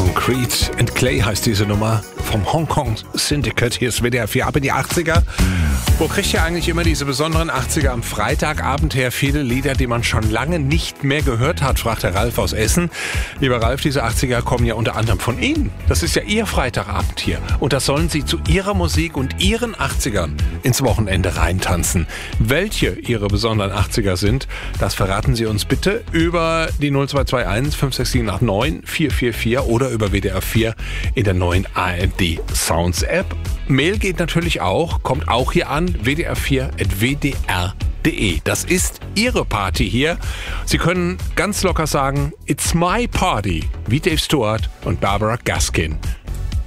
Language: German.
Concrete and Clay heißt diese Nummer vom Hong Kong Syndicate. Hier ist WDR 4 ab in die 80er. Wo kriegt ihr eigentlich immer diese besonderen 80er am Freitagabend her? Viele Lieder, die man schon lange nicht mehr gehört hat, fragt der Ralf aus Essen. Lieber Ralf, diese 80er kommen ja unter anderem von Ihnen. Das ist ja Ihr Freitagabend hier. Und das sollen Sie zu Ihrer Musik und Ihren 80ern ins Wochenende reintanzen. Welche Ihre besonderen 80er sind, das verraten Sie uns bitte über die 0221 56789 444 oder über WDR 4 in der neuen ARD Sounds App. Mail geht natürlich auch, kommt auch hier an, wdr4@wdr.de. Das ist Ihre Party hier. Sie können ganz locker sagen, it's my party, wie Dave Stewart und Barbara Gaskin.